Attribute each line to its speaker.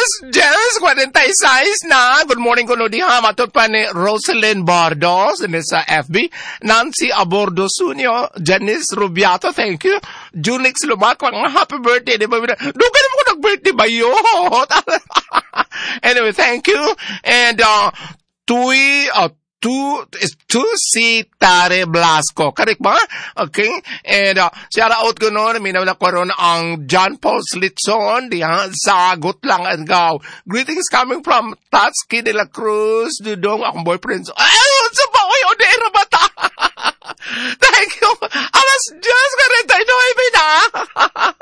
Speaker 1: 10:46 na. Good morning ko no diha. Matot pa ni Roselyn Bardos sa FB. Nancy Abordo Sunyo. Janice Rubiato, thank you. Junix Lumac, happy birthday. Diba? Dugan mo ko nag-birthday ba yun? Anyway, thank you. And, to si Tare Blasco. Correct ba? Okay. And shout out ko noon. Minaw na ko ron ang John Paul Slitson. Diha, sagot lang ang gaw. Greetings coming from Tatsuki de la Cruz. Dudong akong boyfriend. Ay, sa ba ko yun? Dera bata. Thank you. Alas 10:49 na.